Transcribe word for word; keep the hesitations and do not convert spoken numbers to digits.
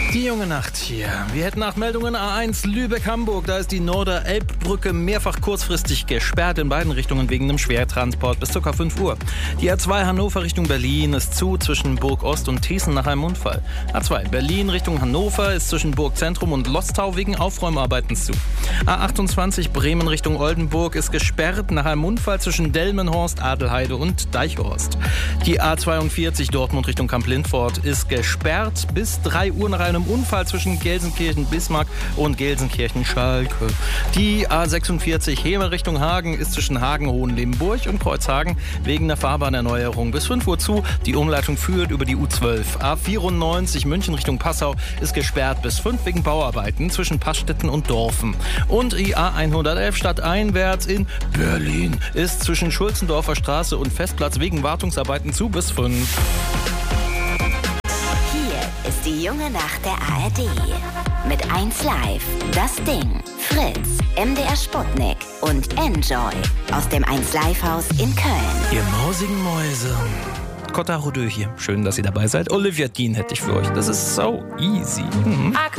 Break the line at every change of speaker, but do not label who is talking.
Die junge Nacht hier. Wir hätten acht Meldungen. A eins Lübeck-Hamburg. Da ist die Norder-Elbbrücke mehrfach kurzfristig gesperrt in beiden Richtungen wegen einem Schwertransport bis ca. fünf Uhr. Die A zwei Hannover Richtung Berlin ist zu zwischen Burg Ost und Thießen nach einem Unfall. A zwei Berlin Richtung Hannover ist zwischen Burg Zentrum und Lostau wegen Aufräumarbeiten zu. A achtundzwanzig Bremen Richtung Oldenburg ist gesperrt nach einem Unfall zwischen Delmenhorst, Adelheide und Deichhorst. Die A zweiundvierzig Dortmund Richtung Kamp-Lindfort ist gesperrt bis drei Uhr nach einem Unfall zwischen Gelsenkirchen-Bismarck und Gelsenkirchen-Schalke. Die A sechsundvierzig Hemer Richtung Hagen ist zwischen Hagen-Hohenlebenburg und Kreuzhagen wegen der Fahrbahnerneuerung bis fünf Uhr zu. Die Umleitung führt über die U zwölf. A vierundneunzig München Richtung Passau ist gesperrt bis fünf wegen Bauarbeiten zwischen Passstetten und Dorfen. Und die A hundertelf stadteinwärts in Berlin ist zwischen Schulzendorfer Straße und Festplatz wegen Wartungsarbeiten zu bis fünf.
Ist die junge Nacht der A R D. Mit eins Live, Das Ding, Fritz, M D R Sputnik und Enjoy aus dem eins Live Haus in Köln.
Ihr mausigen Mäuse. Cotta Rodeux hier. Schön, dass ihr dabei seid. Olivia Dean hätte ich für euch. Das ist so easy. Mhm.